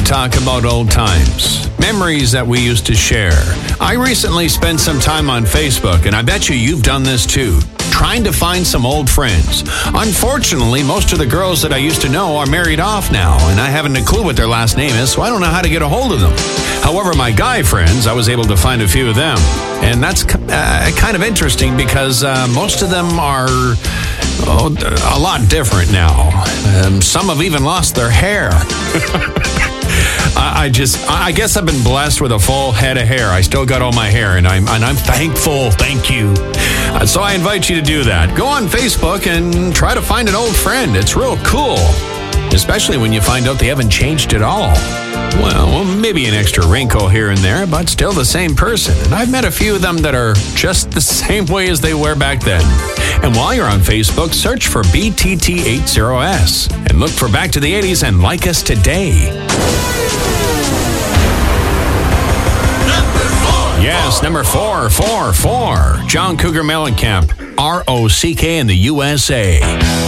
talk about old times, memories that we used to share. I recently spent some time on Facebook, and I bet you've done this too, trying to find some old friends. Unfortunately, most of the girls that I used to know are married off now, and I haven't a clue what their last name is, so I don't know how to get a hold of them. However, my guy friends, I was able to find a few of them, and that's kind of interesting because most of them are a lot different now. Some have even lost their hair. I guess I've been blessed with a full head of hair. I still got all my hair, and I'm thankful. Thank you. So I invite you to do that. Go on Facebook and try to find an old friend. It's real cool, especially when you find out they haven't changed at all. Well, maybe an extra wrinkle here and there, but still the same person. And I've met a few of them that are just the same way as they were back then. And while you're on Facebook, search for BTT80S and look for Back to the 80s and like us today. Yes, number 444. John Cougar Mellencamp, ROCK in the USA.